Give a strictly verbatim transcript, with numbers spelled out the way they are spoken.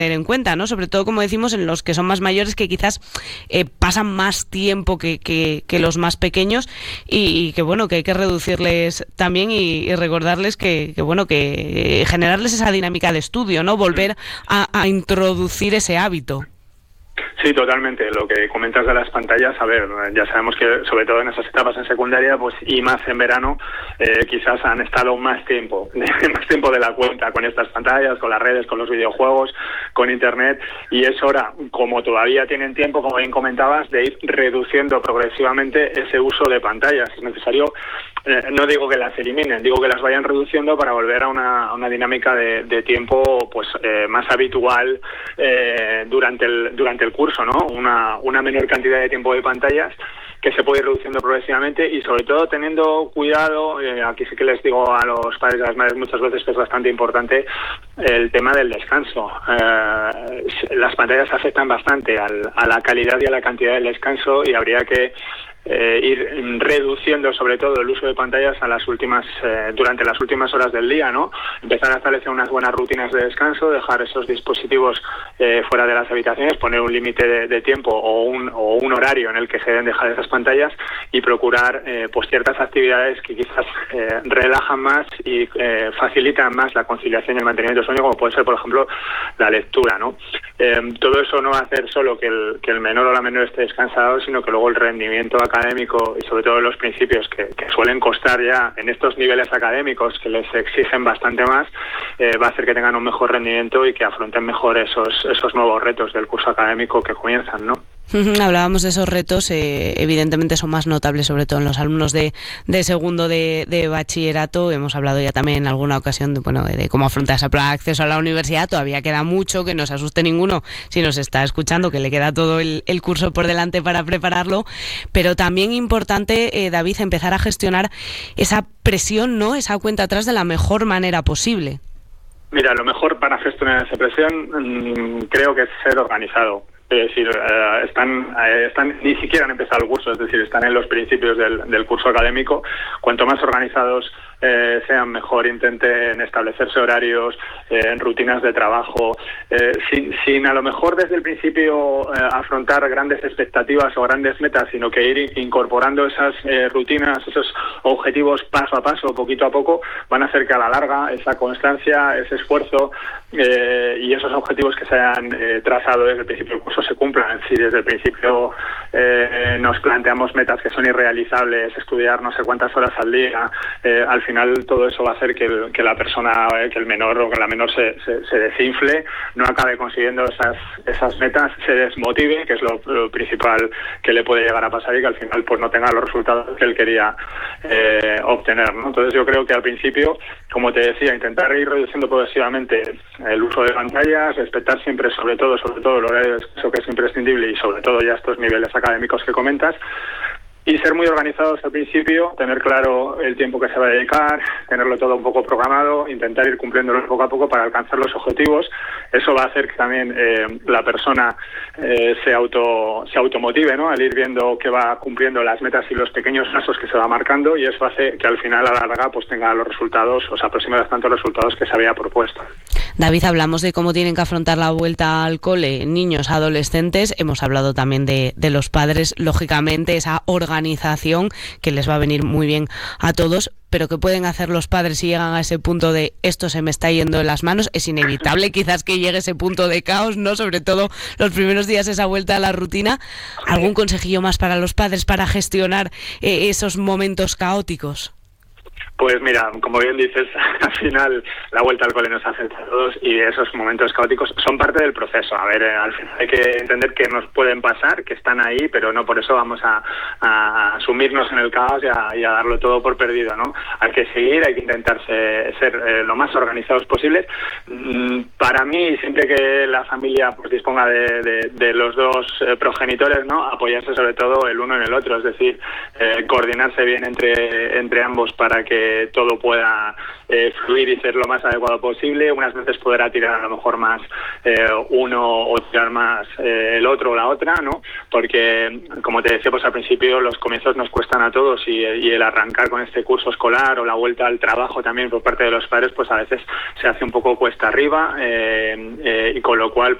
tener en cuenta, ¿no? Sobre todo, como decimos, en los que son más mayores, que quizás eh, pasan más tiempo que, que, que los más pequeños y, y que, bueno, que hay que reducirles también y, y recordarles que, que, bueno, que generarles esa dinámica de estudio, ¿no? Volver a, a introducir ese hábito. Sí, totalmente. Lo que comentas de las pantallas, a ver, ya sabemos que sobre todo en esas etapas en secundaria, pues y más en verano, eh, quizás han estado más tiempo, más tiempo de la cuenta con estas pantallas, con las redes, con los videojuegos, con internet, y es hora, como todavía tienen tiempo, como bien comentabas, de ir reduciendo progresivamente ese uso de pantallas. Es necesario, eh, no digo que las eliminen, digo que las vayan reduciendo para volver a una, a una dinámica de, de tiempo pues eh, más habitual eh, durante el durante el curso, ¿no? Una, una menor cantidad de tiempo de pantallas que se puede ir reduciendo progresivamente y sobre todo teniendo cuidado, eh, aquí sí que les digo a los padres y a las madres muchas veces que es bastante importante el tema del descanso. Eh, las pantallas afectan bastante al, a la calidad y a la cantidad del descanso y habría que Eh, ir reduciendo sobre todo el uso de pantallas a las últimas eh, durante las últimas horas del día, ¿no? Empezar a establecer unas buenas rutinas de descanso, dejar esos dispositivos eh, fuera de las habitaciones, poner un límite de, de tiempo o un, o un horario en el que se deben dejar esas pantallas y procurar eh, pues ciertas actividades que quizás eh, relajan más y eh, facilitan más la conciliación y el mantenimiento del sueño, como puede ser, por ejemplo, la lectura, ¿no? Eh, todo eso no va a hacer solo que el, que el menor o la menor esté descansado, sino que luego el rendimiento académico y sobre todo los principios que, que suelen costar ya en estos niveles académicos que les exigen bastante más, eh, va a hacer que tengan un mejor rendimiento y que afronten mejor esos, esos nuevos retos del curso académico que comienzan, ¿no? Hablábamos de esos retos, eh, evidentemente son más notables sobre todo en los alumnos de, de segundo de, de bachillerato. Hemos hablado ya también en alguna ocasión de, bueno, de, de cómo afrontar ese acceso a la universidad. Todavía queda mucho, que no se asuste ninguno si nos está escuchando, que le queda todo el, el curso por delante para prepararlo, pero también importante, eh, David, empezar a gestionar esa presión, ¿no? Esa cuenta atrás de la mejor manera posible. Mira, lo mejor para gestionar esa presión mmm, creo que es ser organizado. Es decir, eh, están, eh, están ni siquiera han empezado el curso, es decir, están en los principios del, del curso académico. Cuanto más organizados eh, sean, mejor. Intenten establecerse horarios, eh, rutinas de trabajo, eh, sin, sin a lo mejor desde el principio eh, afrontar grandes expectativas o grandes metas, sino que ir incorporando esas eh, rutinas, esos objetivos paso a paso, poquito a poco, van a hacer que a la larga esa constancia, ese esfuerzo eh, y esos objetivos que se hayan eh, trazado desde el principio del curso se cumplan. Si desde el principio eh, nos planteamos metas que son irrealizables, estudiar no sé cuántas horas al día, eh, al final todo eso va a hacer que, el, que la persona, eh, que el menor o que la menor se, se, se desinfle, no acabe consiguiendo esas, esas metas, se desmotive, que es lo, lo principal que le puede llegar a pasar, y que al final pues no tenga los resultados que él quería eh, obtener, ¿no? Entonces yo creo que al principio, como te decía, intentar ir reduciendo progresivamente el uso de pantallas, respetar siempre, sobre todo, sobre todo el horario de descanso, que es imprescindible, y sobre todo ya estos niveles académicos que comentas, y ser muy organizados al principio, tener claro el tiempo que se va a dedicar, tenerlo todo un poco programado, intentar ir cumpliéndolo poco a poco para alcanzar los objetivos. Eso va a hacer que también eh, la persona eh, se auto se automotive, ¿no? Al ir viendo que va cumpliendo las metas y los pequeños pasos que se va marcando, y eso hace que al final, a la larga, pues tenga los resultados, o se aproxime bastante a los resultados que se había propuesto. David, hablamos de cómo tienen que afrontar la vuelta al cole niños, adolescentes. Hemos hablado también de, de los padres, lógicamente, esa organización que les va a venir muy bien a todos, pero ¿qué pueden hacer los padres si llegan a ese punto de esto se me está yendo de las manos? Es inevitable quizás que llegue ese punto de caos, ¿no? Sobre todo los primeros días, esa vuelta a la rutina. ¿Algún consejillo más para los padres para gestionar eh, esos momentos caóticos? Pues mira, como bien dices, al final la vuelta al cole nos afecta a todos, y esos momentos caóticos son parte del proceso. A ver, al final hay que entender que nos pueden pasar, que están ahí, pero no por eso vamos a, a sumirnos en el caos y a, y a darlo todo por perdido, ¿no? Hay que seguir, hay que intentar ser, ser eh, lo más organizados posibles. Para mí, siempre que la familia pues disponga de, de, de los dos eh, progenitores, ¿no? Apoyarse sobre todo el uno en el otro, es decir, eh, coordinarse bien entre, entre ambos para que que todo pueda eh, fluir y ser lo más adecuado posible. Unas veces podrá tirar a lo mejor más eh, uno o tirar más eh, el otro o la otra, ¿no? Porque, como te decía pues al principio, los comienzos nos cuestan a todos y, y el arrancar con este curso escolar o la vuelta al trabajo también por parte de los padres, pues a veces se hace un poco cuesta arriba eh, eh, y con lo cual